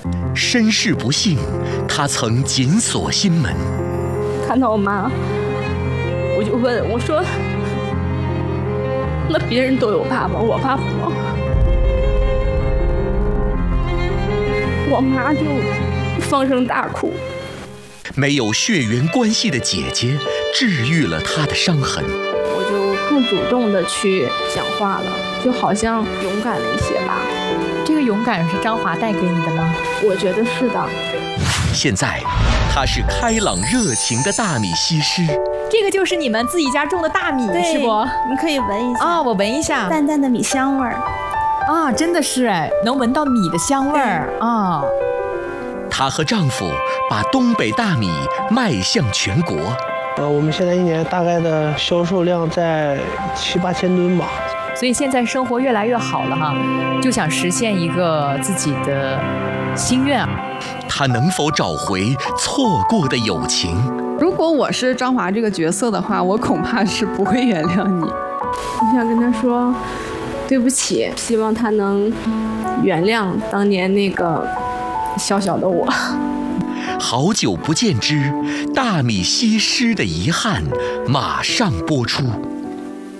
身世不幸，他曾紧锁心门。 看到我妈，我就问我说：“那别人都有爸爸，我爸爸吗？”我妈就放声大哭。 没有血缘关系的姐姐治愈了她的伤痕。 我就更主动的去讲话了，就好像勇敢了一些吧。 这个勇敢是张华带给你的吗？ 我觉得是的。 现在，她是开朗热情的大米西施。 这个就是你们自己家种的大米，是不？ 你可以闻一下啊，我闻一下， 淡淡的米香味儿。 啊，真的是哎，能闻到米的香味儿啊。 她和丈夫把东北大米迈向全国。 我们现在一年大概的销售量在7-8千吨吧。 所以现在生活越来越好了哈，就想实现一个自己的心愿。 她能否找回错过的友情？ 如果我是张华这个角色的话，我恐怕是不会原谅你。 我想跟他说对不起，希望他能原谅当年那个小小的我。 好久不见之大米西施的遗憾，马上播出。